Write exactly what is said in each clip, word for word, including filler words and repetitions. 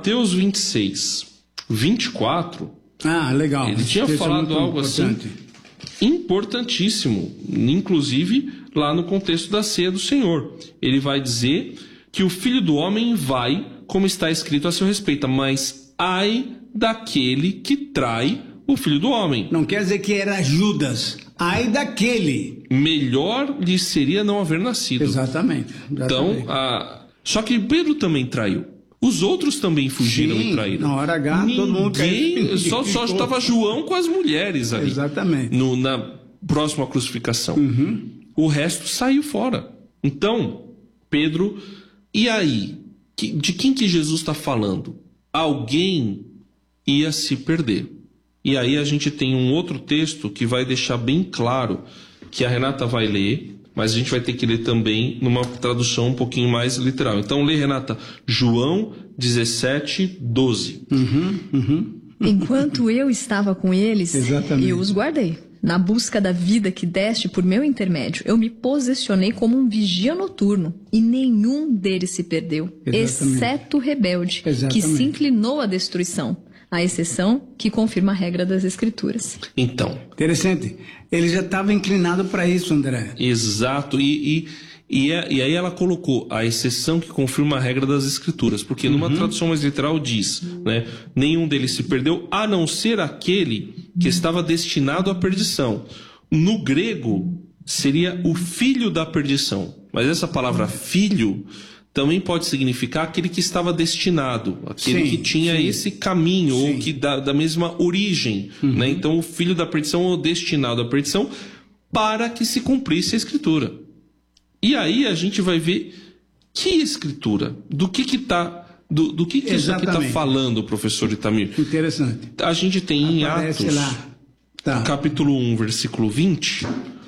Mateus vinte e seis, vinte e quatro... Ah, legal. Ele tinha Isso falado é algo importante. assim importantíssimo, inclusive lá no contexto da ceia do Senhor. Ele vai dizer que o Filho do Homem vai, como está escrito a seu respeito, mas ai daquele que trai o Filho do Homem. Não quer dizer que era Judas. Ai daquele. Melhor lhe seria não haver nascido. Exatamente. exatamente. Então, a... só que Pedro também traiu. Os outros também fugiram Sim, e traíram. na hora H, Ninguém, todo mundo caiu. Só, só estava João com as mulheres ali. Exatamente. No, na próxima crucificação. Uhum. O resto saiu fora. Então, Pedro, e aí? De quem que Jesus está falando? Alguém ia se perder. E aí a gente tem um outro texto que vai deixar bem claro, que a Renata vai ler, mas a gente vai ter que ler também numa tradução um pouquinho mais literal. Então lê, Renata, João dezessete, doze. Uhum, uhum. Enquanto eu estava com eles, Exatamente. eu os guardei. Na busca da vida que deste por meu intermédio, eu me posicionei como um vigia noturno, e nenhum deles se perdeu, Exatamente. exceto o rebelde, Exatamente. que se inclinou à destruição, a exceção que confirma a regra das Escrituras. Então. Interessante. Ele já estava inclinado para isso, André. Exato. E, e, e, é, e aí ela colocou a exceção que confirma a regra das Escrituras. Porque numa Uhum. tradução mais literal diz, né, nenhum deles se perdeu, a não ser aquele que estava destinado à perdição. No grego, seria o filho da perdição. Mas essa palavra filho também pode significar aquele que estava destinado, aquele Sim, que tinha sim. esse caminho, Sim. ou que da, da mesma origem. Uhum. Né? Então, o filho da perdição ou destinado à perdição, para que se cumprisse a Escritura. E aí a gente vai ver que Escritura, do que que está... Do, do que, que isso aqui está Exatamente. falando, professor Itamir? Interessante. A gente tem em Aparece Atos, lá. Tá. capítulo um, versículo vinte,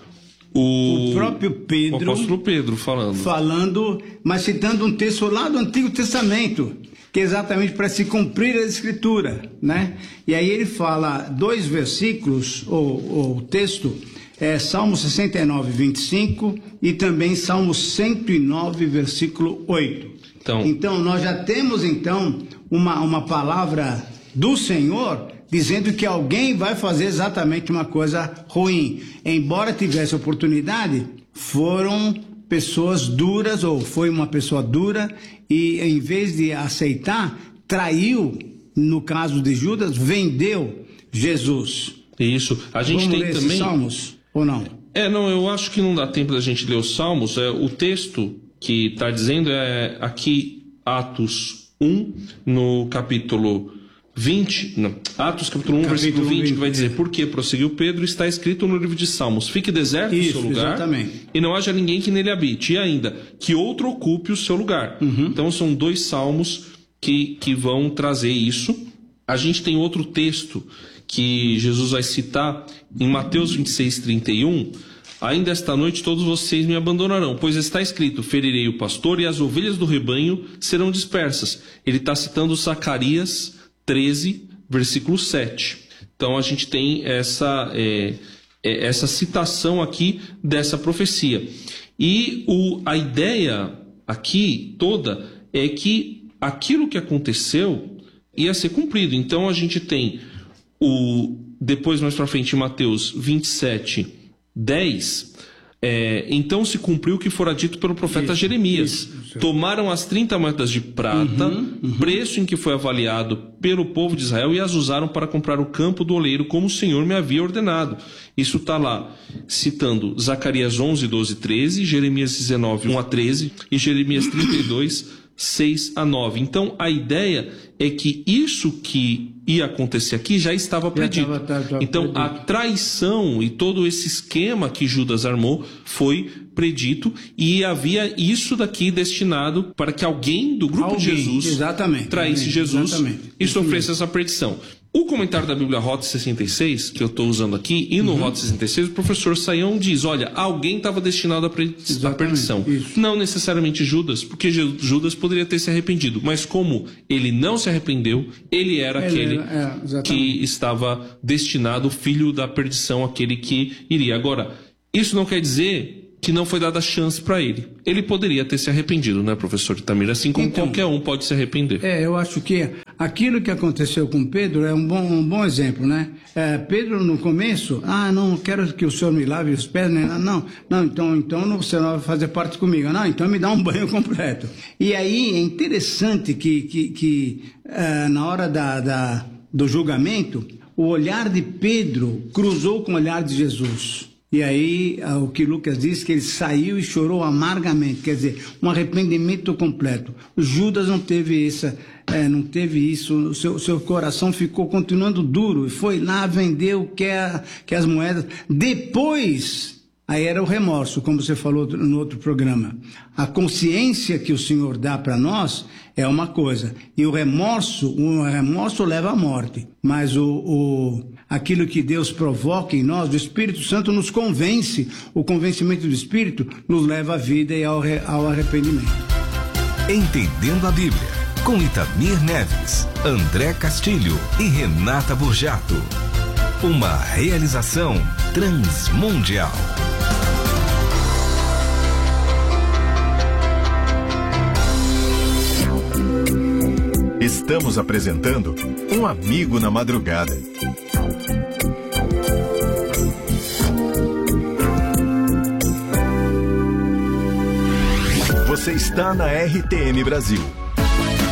o, O próprio Pedro... o apóstolo Pedro falando. falando, mas citando um texto lá do Antigo Testamento, que é exatamente para se cumprir a Escritura, né? E aí ele fala dois versículos, ou o texto, é Salmo sessenta e nove, vinte e cinco, e também Salmo cento e nove, versículo oito. Então, Então, nós já temos, então, uma, uma palavra do Senhor dizendo que alguém vai fazer exatamente uma coisa ruim. Embora tivesse oportunidade, foram pessoas duras, ou foi uma pessoa dura, e em vez de aceitar, traiu, no caso de Judas, vendeu Jesus. isso. A gente Vamos tem ler esses também... salmos, ou não? É, não, eu acho que não dá tempo da gente ler os Salmos. É, o texto que está dizendo é aqui, Atos um, no capítulo vinte, não, Atos capítulo um, Capítulo versículo vinte, vinte. que vai dizer, porque prosseguiu Pedro, está escrito no livro de Salmos, fique deserto o Isso, seu lugar, exatamente. e não haja ninguém que nele habite, e ainda, que outro ocupe o seu lugar. Uhum. Então são dois salmos que, que vão trazer isso. A gente tem outro texto que Jesus vai citar em Mateus vinte e seis, trinta e um, ainda esta noite todos vocês me abandonarão, pois está escrito, ferirei o pastor e as ovelhas do rebanho serão dispersas. Ele está citando Zacarias treze, versículo sete. Então a gente tem essa, é, é, essa citação aqui dessa profecia. E o, a ideia aqui toda é que aquilo que aconteceu ia ser cumprido. Então a gente tem o, depois mais para frente em Mateus vinte e sete, dez, é, então se cumpriu o que fora dito pelo profeta Isso, Jeremias. isso, isso. Tomaram as trinta moedas de prata, Uhum, uhum. preço em que foi avaliado pelo povo de Israel, e as usaram para comprar o campo do oleiro, como o Senhor me havia ordenado. Isso está lá, citando Zacarias onze, doze, treze, Jeremias dezenove, um a treze e Jeremias trinta e dois, seis a nove. Então a ideia é que isso que ia acontecer aqui já estava predito. Já estava- estava então a predito. traição e todo esse esquema que Judas armou foi predito, e havia isso daqui destinado para que alguém do grupo de Alguém, Jesus exatamente, traísse exatamente, Jesus exatamente. e Isso sofresse mesmo. essa perdição. O comentário da Bíblia Rota sessenta e seis, que eu estou usando aqui, e no Uhum. Rota sessenta e seis, o professor Saião diz, olha, alguém estava destinado à pre- à Exatamente, perdição. isso. Não necessariamente Judas, porque Ju- Judas poderia ter se arrependido, mas como ele não se arrependeu, ele era Ele aquele era- é, exatamente. que estava destinado, filho da perdição, aquele que iria. Agora, isso não quer dizer que não foi dada chance para ele. Ele poderia ter se arrependido, né, professor Itamir? Assim como Então, qualquer um pode se arrepender. É, eu acho que aquilo que aconteceu com Pedro é um bom, um bom exemplo, né? É, Pedro, no começo, ah, não quero que o Senhor me lave os pés, né? Não, não, então, então você não vai fazer parte comigo. Não, então me dá um banho completo. E aí é interessante que, que, que é, na hora da, da, do julgamento, o olhar de Pedro cruzou com o olhar de Jesus. E aí, o que Lucas diz, que ele saiu e chorou amargamente, quer dizer, um arrependimento completo. Judas não teve essa, é, não teve isso, o seu, seu coração ficou continuando duro, e foi lá, vendeu, quer, quer as moedas. Depois, aí era o remorso, como você falou no outro programa. A consciência que o Senhor dá para nós é uma coisa, e o remorso, o remorso leva à morte, mas o, o, aquilo que Deus provoca em nós, o Espírito Santo nos convence, o convencimento do Espírito nos leva à vida e ao, ao arrependimento. Entendendo a Bíblia, com Itamir Neves, André Castilho e Renata Burjato. Uma realização transmundial. Estamos apresentando Um Amigo na Madrugada. Você está na R T M Brasil,